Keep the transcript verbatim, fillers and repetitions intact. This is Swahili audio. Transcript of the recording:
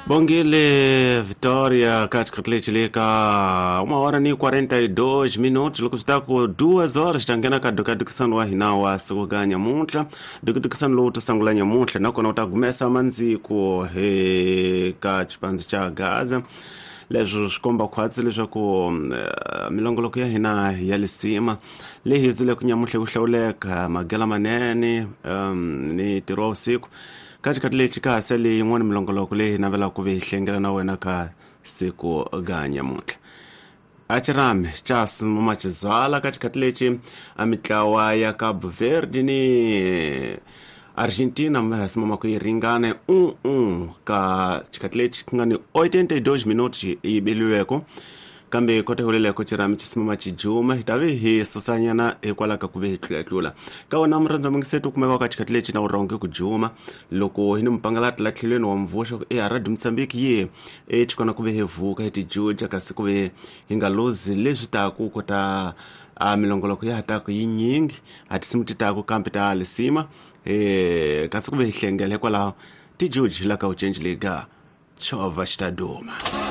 Bongile Vitória katika Atletico uma hora ni quarenta e dois minutos loko está com duas horas tangena ka educação wa hinawa suganya mutla educação luto sangulanya mutla nako na utagumesa manziko he ka chipanzi cha Gaza leswo swikomba khwatsi leswaku uh, milongoloko ya hina ya lisima lehi zile kunyamuhle kuhlawuleka magela manene um, ni tiro usiku katika lechi ka sele yin'wana milongoloko leyi navela ku vehlengela na wena ka siku ganya mutla achirame chas mumachizala katika lechi amitlawa ya Cabo Verde ni Argentina msimama kuiringane um um ka chikatlechi ngani oitenta e dois minutos ibeliweko kambe kote hulele ko chirami chisimama chijuma hitawe hi susanyana ekwala ka kuvehlula ka wona mranza mungisetu kumeka ka chikatlechi na uronge kujuma loko hini mpangalati la tlhelweni wa mvusho e aradi Mozambique ye e chikona kuvehevuka hiti juja kasi kuve hingalozi leswi taku kota a milongoloko ya hatako yinyingi hati simutitaku kampita alisima e kasi kuve hlengele kwala ti juji la ka uchenji liga chova chitaduma.